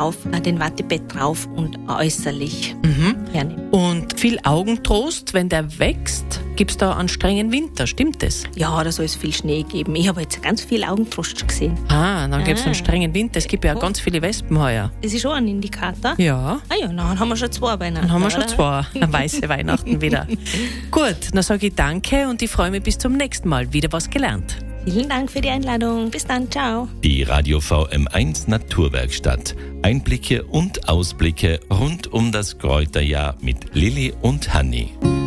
drauf, den Wattebett drauf und äußerlich hernehmen. Und viel Augentrost, wenn der wächst, gibt es da einen strengen Winter, stimmt das? Ja, da soll es viel Schnee geben. Ich habe jetzt ganz viel Augentrost gesehen. Dann gibt es einen strengen Winter. Es gibt ja ganz viele Wespen heuer. Das ist schon ein Indikator. Ja. Dann haben wir schon 2 beieinander. Dann haben wir schon 2 weiße Weihnachten wieder. Gut, dann sage ich danke und ich freue mich bis zum nächsten Mal. Wieder was gelernt. Vielen Dank für die Einladung. Bis dann, ciao. Die Radio VM1 Naturwerkstatt. Einblicke und Ausblicke rund um das Kräuterjahr mit Lilly und Hanni.